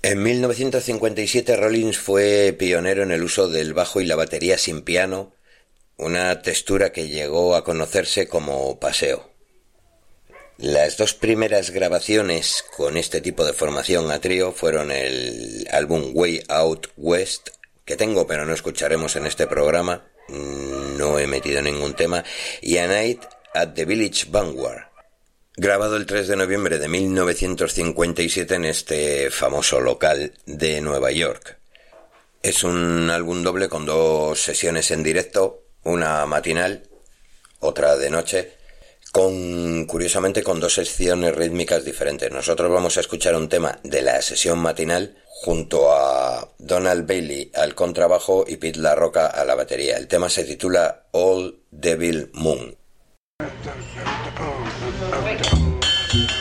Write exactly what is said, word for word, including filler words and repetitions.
En mil novecientos cincuenta y siete Rollins fue pionero en el uso del bajo y la batería sin piano, una textura que llegó a conocerse como paseo. Las dos primeras grabaciones con este tipo de formación a trío fueron el álbum Way Out West, que tengo pero no escucharemos en este programa, no he metido ningún tema, y A Night at the Village Vanguard, grabado el tres de noviembre de mil novecientos cincuenta y siete en este famoso local de Nueva York. Es un álbum doble con dos sesiones en directo, una matinal, otra de noche, con curiosamente con dos secciones rítmicas diferentes. Nosotros vamos a escuchar un tema de la sesión matinal junto a Donald Bailey al contrabajo y Pete La Roca a la batería. El tema se titula Old Devil Moon.